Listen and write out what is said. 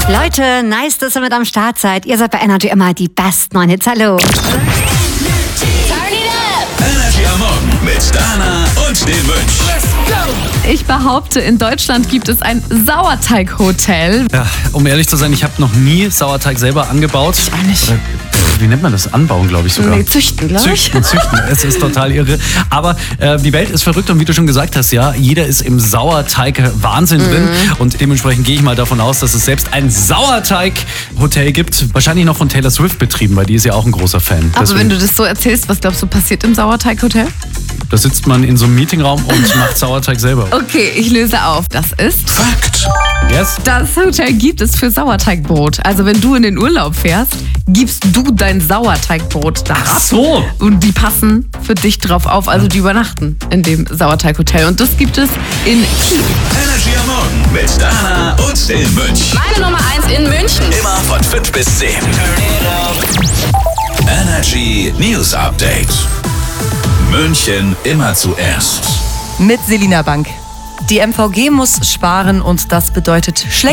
Leute, nice, dass ihr mit am Start seid. Ihr seid bei Energy immer die besten neuen Hits. Hallo. Energy am Morgen mit Dana und dem Mönch. Ich behaupte, in Deutschland gibt es ein Sauerteig-Hotel. Ja, um ehrlich zu sein, ich habe noch nie Sauerteig selber angebaut. Ich auch nicht. Oder, wie nennt man das? Anbauen, glaube ich sogar. Nee, züchten, glaube ich. Züchten. Es ist total irre. Aber die Welt ist verrückt und wie du schon gesagt hast, ja, jeder ist im Sauerteig-Wahnsinn drin. Und dementsprechend gehe ich mal davon aus, dass es selbst ein Sauerteig-Hotel gibt. Wahrscheinlich noch von Taylor Swift betrieben, weil die ist ja auch ein großer Fan. Aber Deswegen, wenn du das so erzählst, was glaubst du passiert im Sauerteig-Hotel? da sitzt man in so einem Meetingraum und macht Sauerteig selber. Okay, ich löse auf. Das ist... Fakt. Yes? Das Hotel gibt es für Sauerteigbrot. Also wenn du in den Urlaub fährst, gibst du dein Sauerteigbrot da ab. So. Und die passen für dich drauf auf, also die übernachten in dem Sauerteighotel. Und das gibt es in Kiel. Energy am Morgen mit Dana und dem Mönch. Meine Nummer 1 in München. Immer von 5 bis 10. Energy News Update. München immer zuerst. Mit Selina Bank. Die MVG muss sparen und das bedeutet schlecht.